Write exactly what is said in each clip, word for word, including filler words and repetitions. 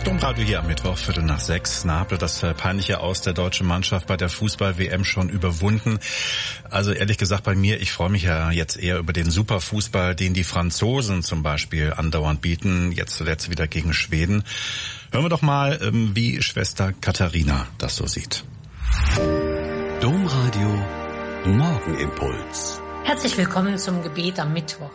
Domradio hier am Mittwoch, Viertel nach sechs. Neapel, das peinliche Aus der deutschen Mannschaft bei der Fußball-W M schon überwunden. Also ehrlich gesagt bei mir, ich freue mich ja jetzt eher über den Superfußball, den die Franzosen zum Beispiel andauernd bieten. Jetzt zuletzt wieder gegen Schweden. Hören wir doch mal, wie Schwester Katharina das so sieht. Domradio Morgenimpuls. Herzlich willkommen zum Gebet am Mittwoch.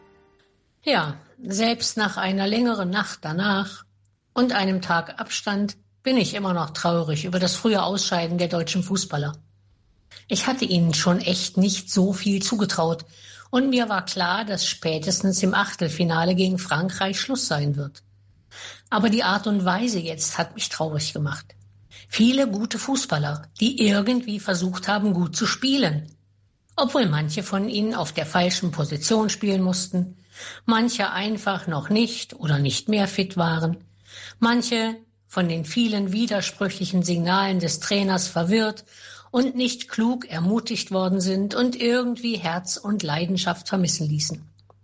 Ja, selbst nach einer längeren Nacht danach und einem Tag Abstand bin ich immer noch traurig über das frühe Ausscheiden der deutschen Fußballer. Ich hatte ihnen schon echt nicht so viel zugetraut und mir war klar, dass spätestens im Achtelfinale gegen Frankreich Schluss sein wird. Aber die Art und Weise jetzt hat mich traurig gemacht. Viele gute Fußballer, die irgendwie versucht haben, gut zu spielen. Obwohl manche von ihnen auf der falschen Position spielen mussten, manche einfach noch nicht oder nicht mehr fit waren, manche von den vielen widersprüchlichen Signalen des Trainers verwirrt und nicht klug ermutigt worden sind und irgendwie Herz und Leidenschaft vermissen ließen.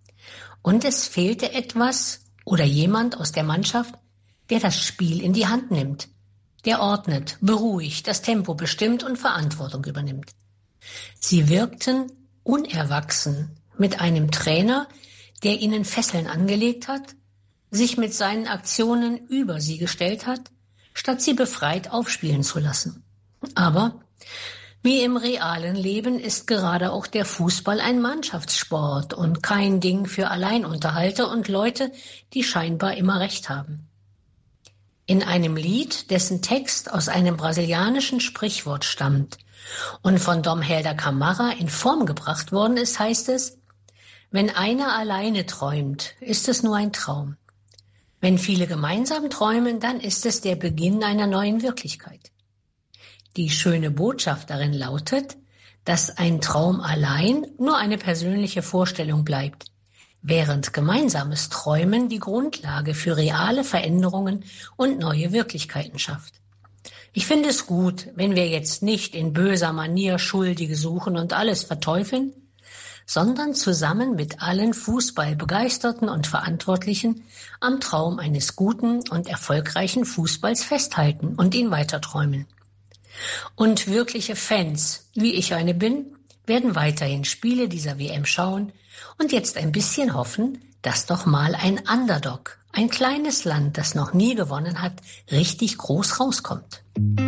Und es fehlte etwas oder jemand aus der Mannschaft, der das Spiel in die Hand nimmt, der ordnet, beruhigt, das Tempo bestimmt und Verantwortung übernimmt. Sie wirkten unerwachsen mit einem Trainer, der ihnen Fesseln angelegt hat, sich mit seinen Aktionen über sie gestellt hat, statt sie befreit aufspielen zu lassen. Aber wie im realen Leben ist gerade auch der Fußball ein Mannschaftssport und kein Ding für Alleinunterhalter und Leute, die scheinbar immer recht haben. In einem Lied, dessen Text aus einem brasilianischen Sprichwort stammt und von Dom Helder Camara in Form gebracht worden ist, heißt es: Wenn einer alleine träumt, ist es nur ein Traum. Wenn viele gemeinsam träumen, dann ist es der Beginn einer neuen Wirklichkeit. Die schöne Botschaft darin lautet, dass ein Traum allein nur eine persönliche Vorstellung bleibt, während gemeinsames Träumen die Grundlage für reale Veränderungen und neue Wirklichkeiten schafft. Ich finde es gut, wenn wir jetzt nicht in böser Manier Schuldige suchen und alles verteufeln, sondern zusammen mit allen Fußballbegeisterten und Verantwortlichen am Traum eines guten und erfolgreichen Fußballs festhalten und ihn weiterträumen. Und wirkliche Fans, wie ich eine bin, werden weiterhin Spiele dieser W M schauen und jetzt ein bisschen hoffen, dass doch mal ein Underdog, ein kleines Land, das noch nie gewonnen hat, richtig groß rauskommt.